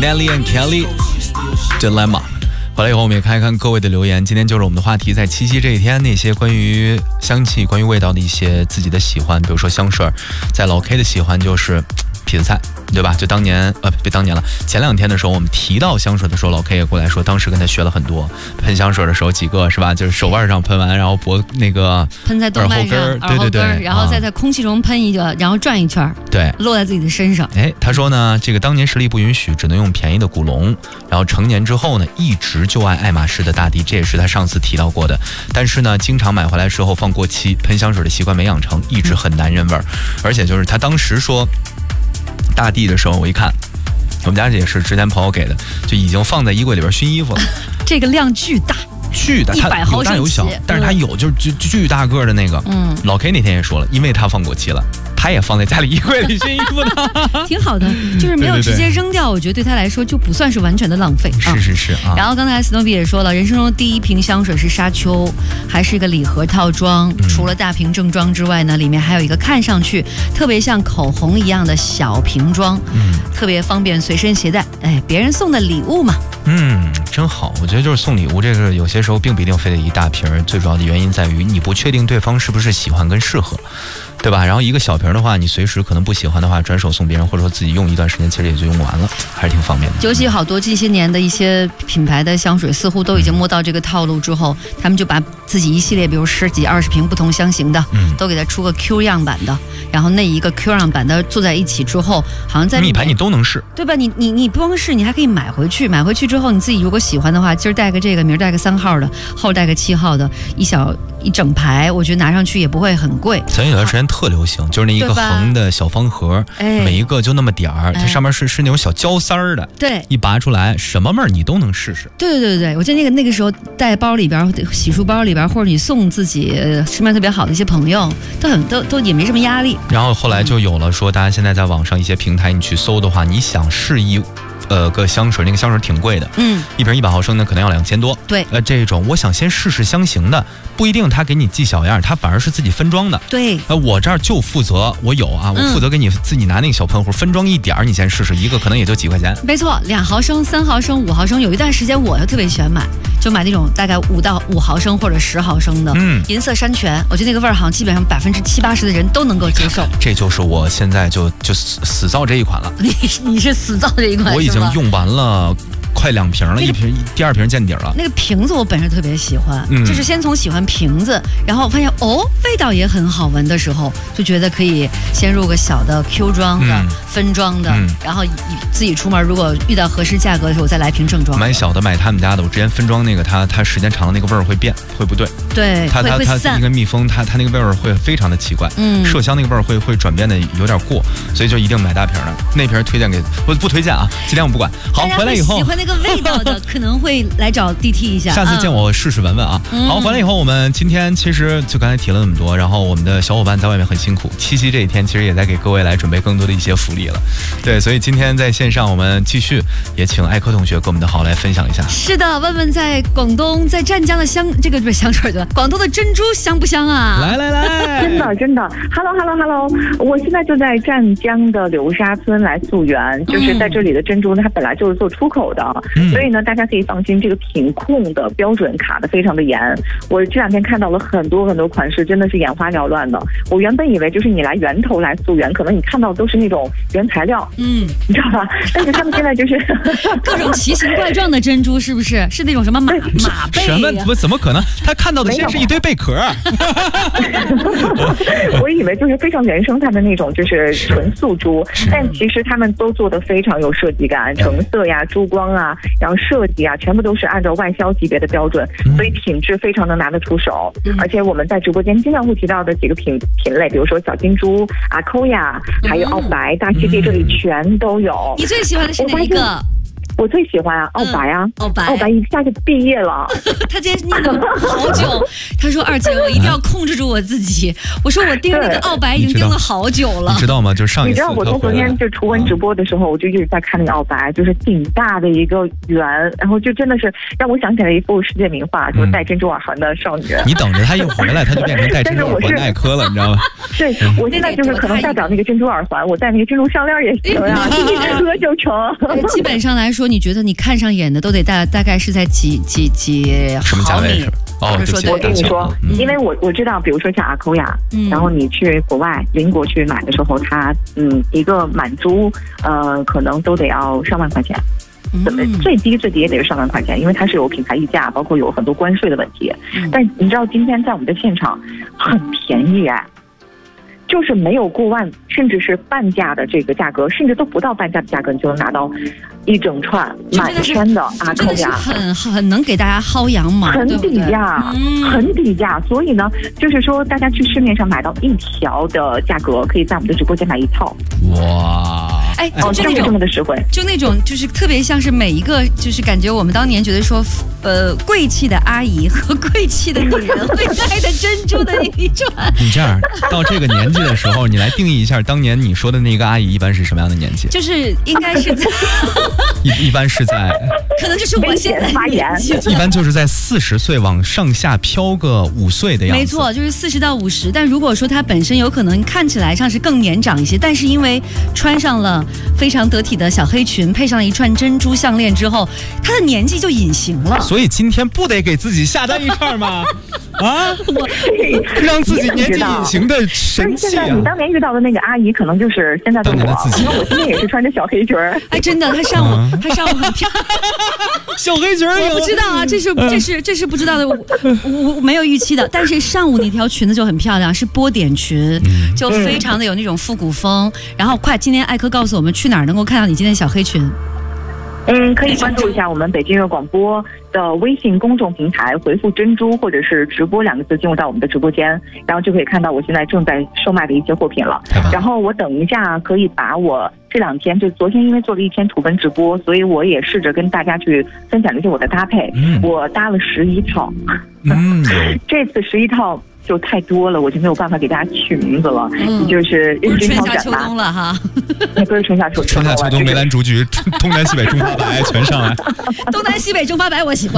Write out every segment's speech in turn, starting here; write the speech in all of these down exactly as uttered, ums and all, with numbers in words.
Nelly and Kelly Dilemma。回来以后我们也看一看各位的留言，今天就是我们的话题，在七夕这一天，那些关于香气、关于味道的一些自己的喜欢，比如说香水，在老 K 的喜欢就是痞子菜，对吧？就当年呃别当年了，前两天的时候我们提到香水的时候，老 K 也过来说，当时跟他学了很多，喷香水的时候几个是吧？就是手腕上喷完，然后脖那个喷在动脉上，耳后根，对对对，然后再在空气中喷一个，然后转一圈， 对， 落在自己的身上。 哎，他说呢，这个当年实力不允许，只能用便宜的古龙，然后成年之后呢，一直就爱爱马仕的大地，这也是他上次提到过的。但是呢，经常买回来之后放过期，喷香水的习惯没养成，一直很男人味儿。而且就是他当时说大地的时候，我一看，我们家也是之前朋友给的，就已经放在衣柜里边熏衣服了。 这个量巨大， 巨大， 一百毫升有大有小，但是它有就是巨巨大个的那个。嗯，老 K 那天也说了，因为他放过期了，他也放在家里衣柜里熏衣服的， 挺好的，就是没有直接扔掉，我觉得对他来说就不算是完全的浪费。 是是是啊。 然后刚才斯诺比也说了，人生中第一瓶香水是沙丘，还是一个礼盒套装。嗯、除了大瓶正装之外呢，里面还有一个看上去特别像口红一样的小瓶装，嗯，特别方便随身携带。哎，别人送的礼物嘛。 嗯，真好。我觉得就是送礼物这个，有些时候并不一定非得一大瓶，最主要的原因在于你不确定对方是不是喜欢跟适合，对吧？然后一个小瓶的话，你随时可能不喜欢的话，转手送别人，或者说自己用一段时间，其实也就用完了，还是挺方便的。 尤其好多这些年的一些品牌的香水，似乎都已经摸到这个套路之后，他们就把自己一系列，比如十几、二十瓶不同香型的，嗯，都给它出个 Q 样版的，然后那一个 Q 样版的做在一起之后，好像在一排你都能试， 对吧？你你你不光试，你还可以买回去，买回去之后你自己如果喜欢的话，今儿带个这个，明儿带个三号的，后带个七号的，一小一整排，我觉得拿上去也不会很贵。 曾有段时间特流行，就是那一个横的小方盒，每一个就那么点儿，它上面是是那种小胶塞儿的， 对， 一拔出来什么味儿你都能试试。 对对对对，我记得那个那个时候带包里边、洗漱包里边，或者你送自己身边特别好的一些朋友，都很都都也没什么压力。 然后后来就有了说，大家现在在网上一些平台你去搜的话，你想试一呃个香水，那个香水挺贵的，嗯，一瓶一百毫升的可能要两千多， 对， 呃这种我想先试试香型的，不一定他给你寄小样，他反而是自己分装的， 对， 呃我这儿就负责我有啊，我负责给你自己拿那个小喷壶分装一点儿，你先试试，一个可能也就几块钱， 没错，两毫升、三毫升、五毫升，有一段时间我就特别喜欢买，就买那种大概五到五毫升或者十毫升的，嗯，银色山泉，我觉得那个味儿好像基本上百分之七八十的人都能够接受， 这就是我现在就就死死造这一款了， 你你是死造这一款， 我已经用完了。快两瓶了，那个、一瓶第二瓶见底了。 那个瓶子我本身特别喜欢，嗯、就是先从喜欢瓶子，然后发现哦味道也很好闻的时候，就觉得可以先入个小的 Q 装的、嗯、分装的，嗯、然后自己出门如果遇到合适价格的时候，我再来瓶正装。 买小的买他们家的，我之前分装那个，它它时间长了那个味儿会变，会不对。 对， 它它它一个密封，它它那个味儿会非常的奇怪，嗯，麝香那个味儿会会转变的有点过，所以就一定买大瓶的。那瓶推荐给不不推荐啊，尽量我不管。好，回来以后喜欢那个味道的。可能会来找 D T 一下， 下次见我试试闻闻啊。嗯、好，回来以后我们今天其实就刚才提了那么多，然后我们的小伙伴在外面很辛苦，七夕这一天其实也在给各位来准备更多的一些福利了。对，所以今天在线上我们继续也请艾科同学跟我们的好来分享一下。 是的，问问在广东在湛江的香这个不是香水的，广东的珍珠香不香啊？ 来来来， 真的真的 ，Hello Hello Hello， 我现在就在湛江的流沙村来溯源，就是在这里的珍珠呢，它本来就是做出口的，嗯、所以呢大家可以放心，这个品控的标准卡的非常的严。我这两天看到了很多很多款式，真的是眼花缭乱的。我原本以为就是你来源头来溯源，可能你看到的都是那种原材料，嗯，你知道吧？但是他们现在就是各种奇形怪状的珍珠，是不是？是那种什么马马贝、啊？ 什么？怎怎么可能？他看到的先是一堆贝壳。 我以为就是非常原生态的那种，就是纯素珠，但其实他们都做的非常有设计感，成色呀、珠光啊，然后设计啊，全部都是按照外销级别的标准，所以品质非常能拿得出手。嗯、而且我们在直播间经常会提到的几个品品类，比如说小金珠、阿蔻呀，还有奥白、大世界，这里全都有。 你最喜欢的是哪一个？ 我最喜欢啊，奥白啊， 嗯、奥白， 奥白一下就毕业了。 他今天念了好久，他说二姐，我一定要控制住我自己。我说我盯那个奥白已经盯了好久了， 你知道吗？就上一次你知道我从昨天就图文直播的时候，我就一直在看那个奥白，就是挺大的一个圆，然后就真的是让我想起来一幅世界名画，就是戴珍珠耳环的少女。 嗯、你等着他一回来，他就变成戴珍珠耳环耐磕了，你知道吗？ 对，我现在就是可能代表那个珍珠耳环，我戴那个珍珠项链也行呀，一磕就成。 基本上来说，你觉得你看上眼的都得大大概是在几几几什么价位是吧？ 哦， 说我跟你说，嗯、因为我我知道，比如说像阿珂雅，嗯、然后你去国外邻国去买的时候，它嗯一个满珠呃可能都得要上万块钱。怎么最低最低也得是上万块钱，因为它是有品牌溢价，包括有很多关税的问题。嗯、但你知道今天在我们的现场很便宜哎，就是没有过万，甚至是半价的这个价格，甚至都不到半价的价格，你就能拿到一整串满圈的阿珂雅， 很很能给大家薅羊毛， 很底价， 嗯、 很底价。所以呢，就是说大家去市面上买到一条的价格，可以在我们的直播间买一套。 哇！ 哎， 哦，就那种这么的实惠， 就那种就是特别像是每一个，就是感觉我们当年觉得说，呃，贵气的阿姨和贵气的女人会戴的珍珠的那一串。 你这样到这个年纪的时候，你来定义一下，当年你说的那个阿姨一般是什么样的年纪？ 就是应该是在一一般是在， 可能就是我现在发言， 一般就是在四十岁往上下飘个五岁的样子。 没错，就是四十到五十。但如果说她本身有可能看起来像是更年长一些，但是因为穿上了非常得体的小黑裙，配上了一串珍珠项链之后，她的年纪就隐形了。 所以今天不得给自己下单一串吗？啊，我让自己年纪隐形的神器啊！ 你当年遇到的那个阿姨，可能就是现在的我。因为我今天也是穿着小黑裙儿。 哎，真的，她上午她上午很漂亮。 小黑裙儿我不知道啊，这是这是这是不知道的，我我没有预期的。但是上午那条裙子就很漂亮，是波点裙，就非常的有那种复古风。然后快，今天艾珂告诉我们去哪儿能够看到你今天的小黑裙。 嗯，可以关注一下我们北京热广播的微信公众平台，回复珍珠或者是直播两个字进入到我们的直播间，然后就可以看到我现在正在售卖的一些货品了。然后我等一下可以把我这两天，就昨天因为做了一天图文直播，所以我也试着跟大家去分享一些我的搭配。嗯、我搭了十一套，嗯，这次十一套就太多了，我就没有办法给大家取名字了。嗯，就是不是春夏秋冬了哈， 不是春夏秋冬， 春夏秋冬梅兰竹菊，东南西北中发白全上来。 东南西北中发白我喜欢。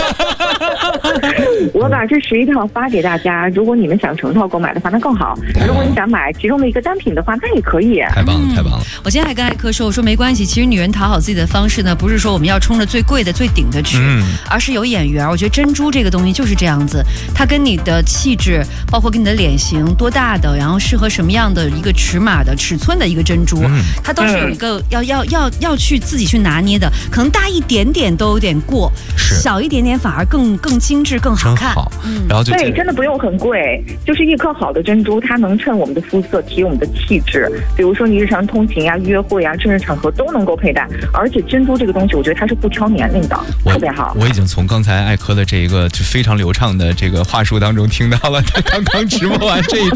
我把这十一套发给大家，如果你们想成套购买的话，那更好；如果你想买其中的一个单品的话，那也可以。 太棒了，太棒了！ 我今天还跟艾珂说，我说没关系，其实女人讨好自己的方式呢，不是说我们要冲着最贵的、最顶的去，嗯、而是有眼缘。我觉得珍珠这个东西就是这样子，它跟你的气质。包括跟你的脸型多大的，然后适合什么样的一个尺码的尺寸的一个珍珠，嗯、它都是有一个要要要要去自己去拿捏的，可能大一点点都有点过，小一点点反而更更精致更好看。 好，嗯、然后就对，真的不用很贵，就是一颗好的珍珠，它能衬我们的肤色，提我们的气质。比如说你日常通勤呀、约会啊、正式场合都能够佩戴，而且珍珠这个东西，我觉得它是不挑年龄的，特别好。 我已经从刚才艾珂的这一个就非常流畅的这个话术当中听到了。刚刚直播完这一